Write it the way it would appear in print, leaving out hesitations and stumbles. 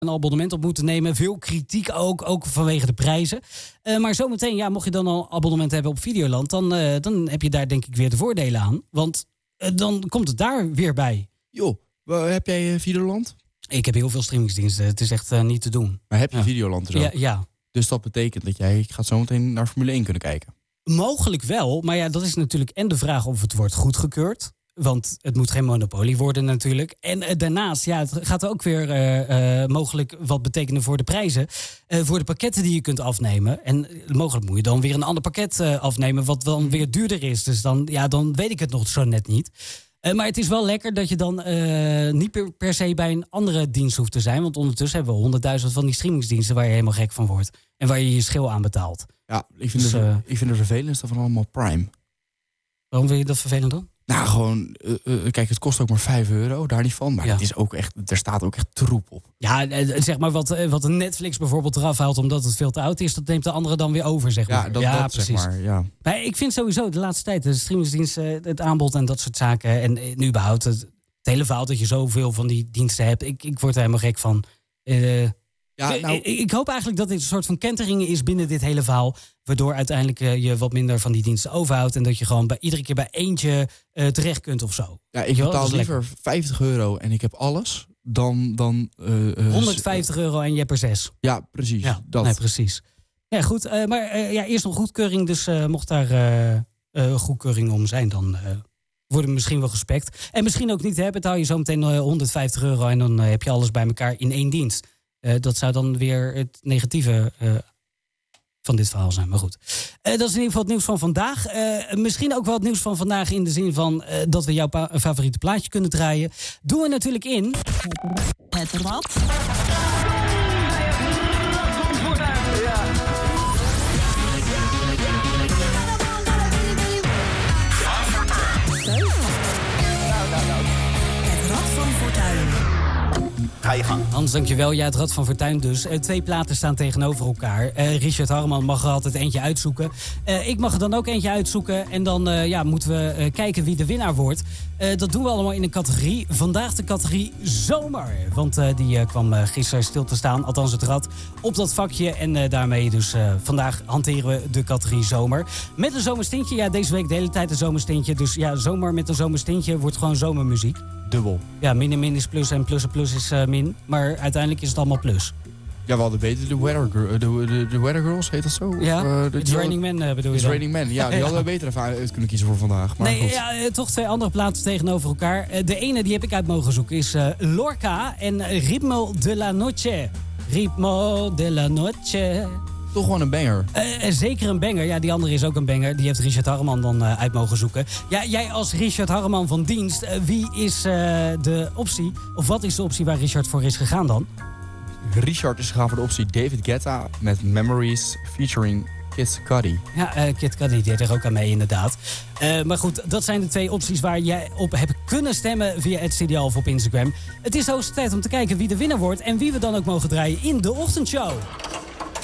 een abonnement op moeten nemen. Veel kritiek ook vanwege de prijzen. Maar zometeen, mocht je dan al abonnement hebben op Videoland... dan heb je daar denk ik weer de voordelen aan. Want dan komt het daar weer bij. Joh, heb jij Videoland? Ik heb heel veel streamingsdiensten. Het is echt niet te doen. Maar heb je Videoland er ook? Ja. Dus dat betekent dat jij gaat zometeen naar Formule 1 kunnen kijken? Mogelijk wel, maar dat is natuurlijk en de vraag of het wordt goedgekeurd. Want het moet geen monopolie worden natuurlijk. En daarnaast, het gaat ook weer mogelijk wat betekenen voor de prijzen. Voor de pakketten die je kunt afnemen. En mogelijk moet je dan weer een ander pakket afnemen... wat dan weer duurder is. Dus dan weet ik het nog zo net niet. Maar het is wel lekker dat je dan niet per se bij een andere dienst hoeft te zijn. Want ondertussen hebben we 100.000 van die streamingsdiensten... waar je helemaal gek van wordt. En waar je je schil aan betaalt. Ja, ik vind de vervelendste van allemaal Prime. Waarom vind je dat vervelend dan? Nou, gewoon, kijk, het kost ook maar €5, daar niet van. Maar het is ook echt, er staat ook echt troep op. Ja, zeg maar wat een Netflix bijvoorbeeld eraf haalt... omdat het veel te oud is, dat neemt de andere dan weer over, zeg maar. Ja, dat precies. Zeg maar, ja. Maar ik vind sowieso de laatste tijd... de streamingsdiensten, het aanbod en dat soort zaken... en nu überhaupt het hele verhaal dat je zoveel van die diensten hebt... ik word er helemaal gek van... Ik hoop eigenlijk dat dit een soort van kentering is binnen dit hele verhaal... waardoor uiteindelijk je wat minder van die diensten overhoudt... en dat je gewoon iedere keer bij eentje terecht kunt of zo. Ja, ik betaal liever €50 en ik heb alles dan €150 en je hebt er 6. Ja, precies. Ja, dat. Nee, precies. Ja, goed. Maar eerst nog goedkeuring. Dus mocht daar goedkeuring om zijn, dan... worden misschien wel gespekt. En misschien ook niet, betaal je zo meteen €150... en dan heb je alles bij elkaar in één dienst. Dat zou dan weer het negatieve van dit verhaal zijn. Maar goed, dat is in ieder geval het nieuws van vandaag. Misschien ook wel het nieuws van vandaag in de zin van... dat we jouw favoriete plaatje kunnen draaien. Doen we natuurlijk in... Het Rad van Fortuin. Ga je gang. Hans, dankjewel. Ja, het Rad van Fortuin dus. 2 platen staan tegenover elkaar. Richard Harman mag er altijd eentje uitzoeken. Ik mag er dan ook eentje uitzoeken. En dan moeten we kijken wie de winnaar wordt. Dat doen we allemaal in een categorie. Vandaag de categorie zomer. Want die kwam gisteren stil te staan. Althans het Rad op dat vakje. En daarmee dus vandaag hanteren we de categorie zomer. Met een zomerstintje. Ja, deze week de hele tijd een zomerstintje. Dus ja, zomer met een zomerstintje wordt gewoon zomermuziek. Dubbel. Ja, min en min is plus en plus en plus is min. Maar uiteindelijk is het allemaal plus. Ja, we hadden beter de Weather Girls, heet dat zo? Ja, It's Raining Men bedoel je It's Raining Men, ja. Die hadden we beter even uit kunnen kiezen voor vandaag. Maar nee, toch 2 andere platen tegenover elkaar. De ene die heb ik uit mogen zoeken is Lorca en Ritmo de la Noche. Ritmo de la Noche. Toch gewoon een banger. Zeker een banger. Ja, die andere is ook een banger. Die heeft Richard Harman dan uit mogen zoeken. Ja, jij als Richard Harman van dienst, wie is de optie? Of wat is de optie waar Richard voor is gegaan dan? Richard is gegaan voor de optie David Guetta met Memories featuring Kid Cudi. Ja, Kid Cudi deed er ook aan mee inderdaad. Maar goed, dat zijn de 2 opties waar jij op hebt kunnen stemmen via het CDL of op Instagram. Het is de hoogste tijd om te kijken wie de winnaar wordt en wie we dan ook mogen draaien in de ochtendshow.